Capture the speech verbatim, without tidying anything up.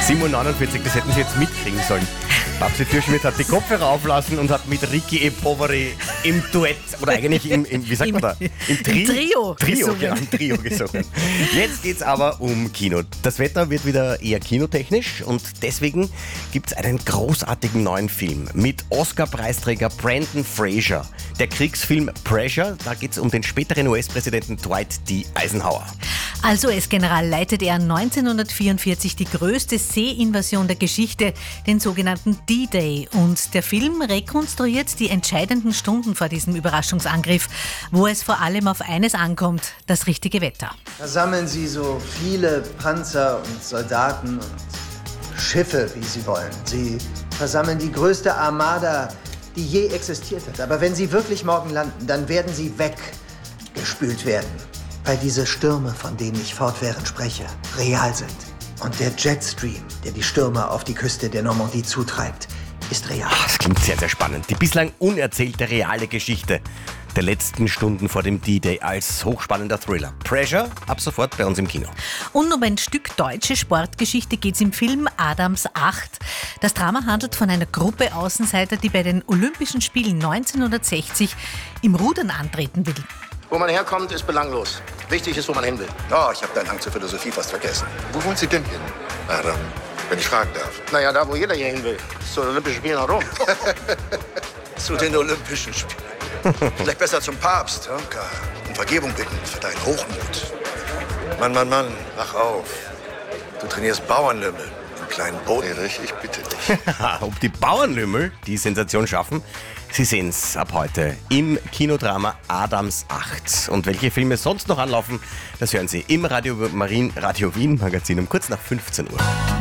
sieben Uhr neunundvierzig, das hätten Sie jetzt mitkriegen sollen. Babsi Türschmidt hat die Kopfhörer auflassen und hat mit Ricky E. Poveri im Duett, oder eigentlich im, im wie sagt man da? Im, Tri- Im Trio. Trio, gesungen. genau, im Trio gesungen. Jetzt geht's aber um Kino. Das Wetter wird wieder eher kinotechnisch und deswegen gibt's einen großartigen neuen Film mit Oscar-Preisträger Brendan Fraser. Der Kriegsfilm Pressure, da geht's um den späteren U S-Präsidenten Dwight D. Eisenhower. Als U S-General leitet er neunzehnhundertvierundvierzig die größte Seeinvasion der Geschichte, den sogenannten D-Day. Und der Film rekonstruiert die entscheidenden Stunden vor diesem Überraschungsangriff, wo es vor allem auf eines ankommt, das richtige Wetter. Versammeln Sie so viele Panzer und Soldaten und Schiffe, wie Sie wollen. Sie versammeln die größte Armada, die je existiert hat. Aber wenn Sie wirklich morgen landen, dann werden Sie weggespült werden. Weil diese Stürme, von denen ich fortwährend spreche, real sind. Und der Jetstream, der die Stürme auf die Küste der Normandie zutreibt, ist real. Ach, das klingt sehr, sehr spannend. Die bislang unerzählte reale Geschichte der letzten Stunden vor dem D-Day als hochspannender Thriller. Pressure, ab sofort bei uns im Kino. Und um ein Stück deutsche Sportgeschichte geht es im Film Adams acht. Das Drama handelt von einer Gruppe Außenseiter, die bei den Olympischen Spielen neunzehnhundertsechzig im Rudern antreten will. Wo man herkommt, ist belanglos. Wichtig ist, wo man hin will. Oh, ich habe deinen Hang zur Philosophie fast vergessen. Wo wollen Sie denn hin, Adam, wenn ich fragen darf? Naja, da, wo jeder hier hin will. Zu den Olympischen Spielen nach Rom. Zu den Olympischen Spielen. Vielleicht besser zum Papst, ja? Um Vergebung bitten für deinen Hochmut. Mann, Mann, Mann, wach auf. Du trainierst Bauernlümmel, du kleinen Bodenrich, ich bitte dich. Ob die Bauernlümmel die Sensation schaffen, Sie sehen's ab heute im Kinodrama Adams acht. Und welche Filme sonst noch anlaufen, das hören Sie im Radio Marien Radio Wien Magazin um kurz nach fünfzehn Uhr.